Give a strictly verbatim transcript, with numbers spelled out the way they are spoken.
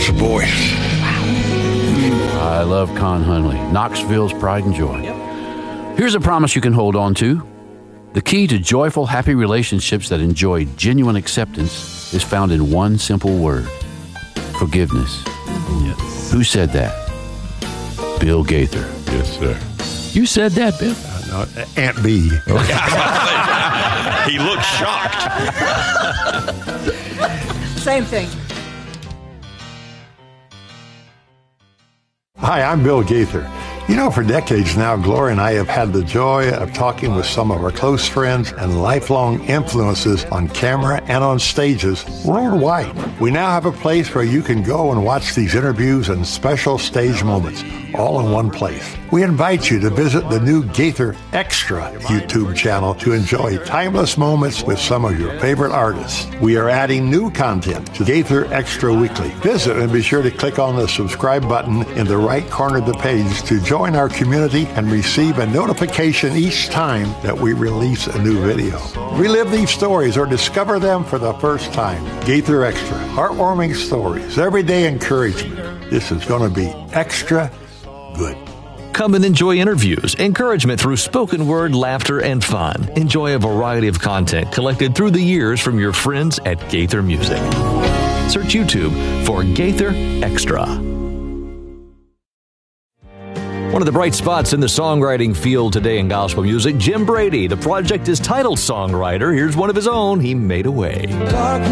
That's a voice. I love Con Hunley, Knoxville's pride and joy. Yep. Here's a promise you can hold on to. The key to joyful, happy relationships that enjoy genuine acceptance is found in one simple word: forgiveness. Yes. Who said that? Bill Gaither. Yes, sir. You said that, Bill. Uh, no, Aunt B. He looks shocked. Same thing. Hi, I'm Bill Gaither. You know, for decades now, Gloria and I have had the joy of talking with some of our close friends and lifelong influences on camera and on stages worldwide. We now have a place where you can go and watch these interviews and special stage moments, all in one place. We invite you to visit the new Gaither Extra YouTube channel to enjoy timeless moments with some of your favorite artists. We are adding new content to Gaither Extra Weekly. Visit and be sure to click on the subscribe button in the right corner of the page to join our community and receive a notification each time that we release a new video. Relive these stories or discover them for the first time. Gaither Extra, heartwarming stories, everyday encouragement. This is going to be extra good. Come and enjoy interviews, encouragement through spoken word, laughter, and fun. Enjoy a variety of content collected through the years from your friends at Gaither Music. Search YouTube for Gaither Extra. One of the bright spots in the songwriting field today in gospel music, Jim Brady. The project is titled Songwriter. Here's one of his own, He Made a Way. Dark